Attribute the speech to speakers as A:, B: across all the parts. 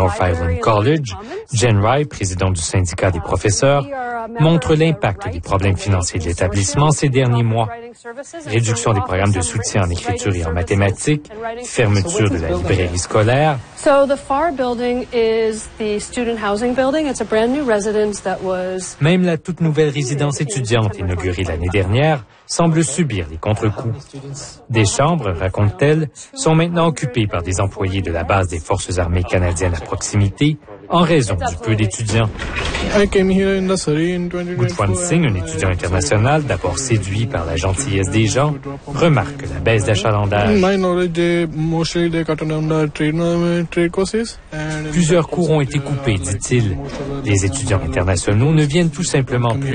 A: North Island College, Jen Wright, présidente du syndicat des professeurs, montre l'impact des problèmes financiers de l'établissement ces derniers mois. Réduction des programmes de soutien en écriture et en mathématiques, fermeture de la librairie scolaire. Même la toute nouvelle résidence étudiante inaugurée l'année dernière semble subir des contre-coups. Des chambres, raconte-t-elle, sont maintenant occupées par des employés de la base des Forces armées canadiennes à proximité en raison du peu d'étudiants. Gutwan Singh, un étudiant international, d'abord séduit par la gentillesse des gens, remarque la baisse d'achalandage. Plusieurs cours ont été coupés, dit-il. Les étudiants internationaux ne viennent tout simplement plus.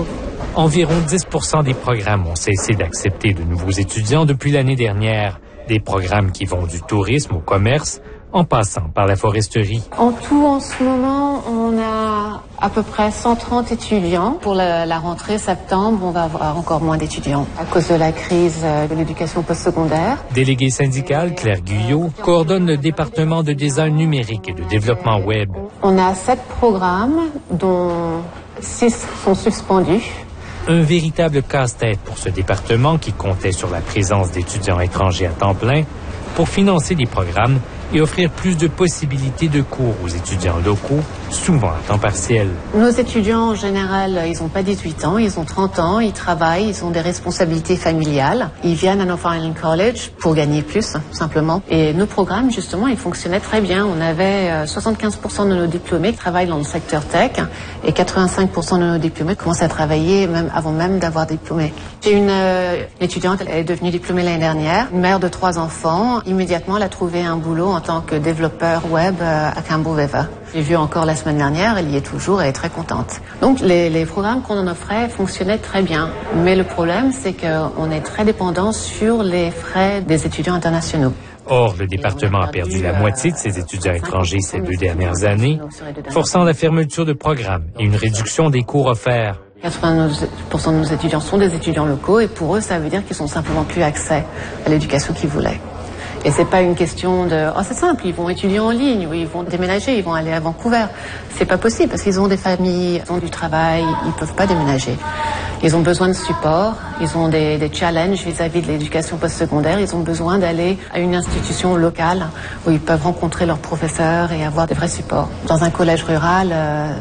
A: Environ 10% des programmes ont cessé d'accepter de nouveaux étudiants depuis l'année dernière. Des programmes qui vont du tourisme au commerce, en passant par la foresterie.
B: En tout, en ce moment, on a à peu près 130 étudiants. Pour la rentrée septembre, on va avoir encore moins d'étudiants à cause de la crise de l'éducation postsecondaire.
A: Déléguée syndicale Claire Guyot coordonne le département de design numérique et de développement web.
B: On a 7 programmes, dont 6 sont suspendus.
A: Un véritable casse-tête pour ce département qui comptait sur la présence d'étudiants étrangers à temps plein pour financer des programmes et offrir plus de possibilités de cours aux étudiants locaux, souvent à temps partiel.
B: Nos étudiants, en général, ils n'ont pas 18 ans, ils ont 30 ans, ils travaillent, ils ont des responsabilités familiales. Ils viennent à North Island College pour gagner plus, simplement. Et nos programmes, justement, ils fonctionnaient très bien. On avait 75% de nos diplômés qui travaillent dans le secteur tech et 85% de nos diplômés commencent à travailler avant même d'avoir diplômé. J'ai une étudiante, elle est devenue diplômée l'année dernière, une mère de 3 enfants. Immédiatement, elle a trouvé un boulot en tant que développeur web à Campbell River. J'ai vu encore la semaine dernière, elle y est toujours, elle est très contente. Donc les programmes qu'on en offrait fonctionnaient très bien. Mais le problème, c'est qu'on est très dépendant sur les frais des étudiants internationaux.
A: Or, le département a perdu la moitié de ses étudiants étrangers ces 2 dernières années, forçant la fermeture de programmes et une réduction des cours offerts.
B: 80% de nos étudiants sont des étudiants locaux et pour eux, ça veut dire qu'ils n'ont simplement plus accès à l'éducation qu'ils voulaient. Et c'est pas une question de c'est simple, ils vont étudier en ligne ou ils vont déménager, ils vont aller à Vancouver. C'est pas possible parce qu'ils ont des familles, ils ont du travail, ils peuvent pas déménager. Ils ont besoin de support, ils ont des challenges vis-à-vis de l'éducation postsecondaire, ils ont besoin d'aller à une institution locale où ils peuvent rencontrer leurs professeurs et avoir des vrais supports. Dans un collège rural,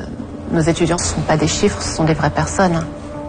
B: nos étudiants ne sont pas des chiffres, ce sont des vraies personnes.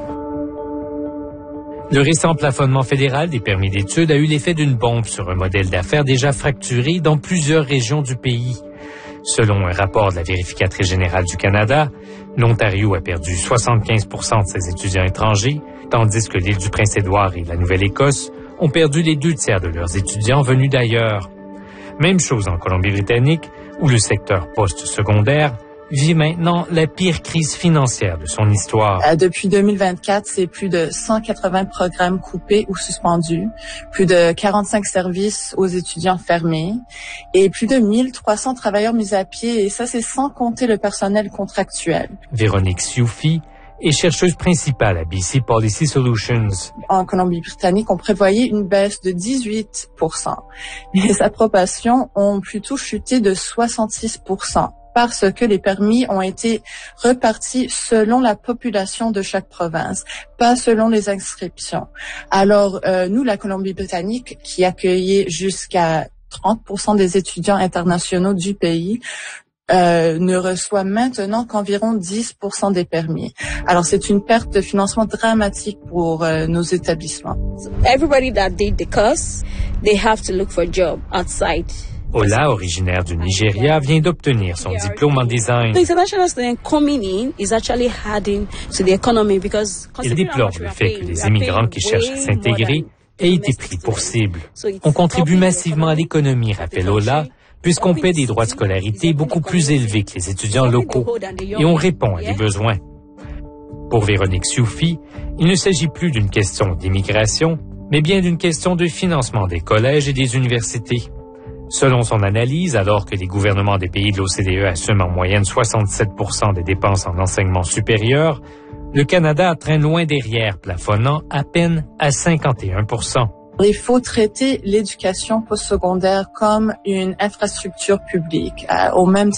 A: Le récent plafonnement fédéral des permis d'études a eu l'effet d'une bombe sur un modèle d'affaires déjà fracturé dans plusieurs régions du pays. Selon un rapport de la vérificatrice générale du Canada, l'Ontario a perdu 75% de ses étudiants étrangers, tandis que l'île du Prince-Édouard et la Nouvelle-Écosse ont perdu les 2 tiers de leurs étudiants venus d'ailleurs. Même chose en Colombie-Britannique, où le secteur post-secondaire vit maintenant la pire crise financière de son histoire.
C: Depuis 2024, c'est plus de 180 programmes coupés ou suspendus, plus de 45 services aux étudiants fermés et plus de 1300 travailleurs mis à pied, et ça, c'est sans compter le personnel contractuel.
A: Véronique Sioufi est chercheuse principale à BC Policy Solutions.
C: En Colombie-Britannique, on prévoyait une baisse de 18%. Les approbations ont plutôt chuté de 66%. Parce que les permis ont été repartis selon la population de chaque province, pas selon les inscriptions. Alors, nous, la Colombie-Britannique, qui accueillait jusqu'à 30% des étudiants internationaux du pays, ne reçoit maintenant qu'environ 10% des permis. Alors, c'est une perte de financement dramatique pour nos établissements.
D: Everybody that did the course, they have to look for a job outside.
A: Ola, originaire du Nigeria, vient d'obtenir son diplôme en design. Il déplore le fait que les immigrants qui cherchent à s'intégrer aient été pris pour cible. On contribue massivement à l'économie, rappelle Ola, puisqu'on paie des droits de scolarité beaucoup plus élevés que les étudiants locaux et on répond à des besoins. Pour Véronique Sioufi, il ne s'agit plus d'une question d'immigration, mais bien d'une question de financement des collèges et des universités. Selon son analyse, alors que les gouvernements des pays de l'OCDE assument en moyenne 67% des dépenses en enseignement supérieur, le Canada traîne loin derrière, plafonnant à peine à 51%.
C: Il faut traiter l'éducation postsecondaire comme une infrastructure publique, au même